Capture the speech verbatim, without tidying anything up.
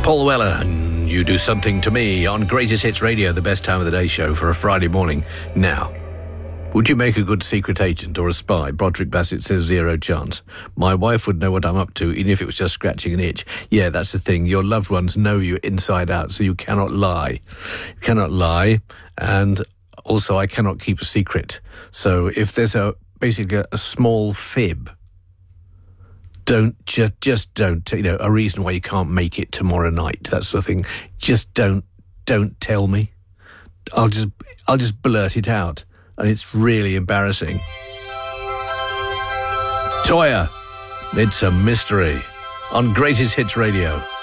Paul Weller, and You Do Something to Me on Greatest Hits Radio, the best time of the day show for a Friday morning. Now, would you make a good secret agent or a spy? Broderick Bassett says zero chance. My wife would know what I'm up to, even if it was just scratching an itch. Yeah, that's the thing. Your loved ones know you inside out, so you cannot lie. You cannot lie, and also I cannot keep a secret. So if there's a basically a, a small fib, don't, just, just don't, you know, a reason why you can't make it tomorrow night, that sort of thing. Just don't, don't tell me. I'll just, I'll just blurt it out. And it's really embarrassing. Toyah, It's a Mystery on Greatest Hits Radio.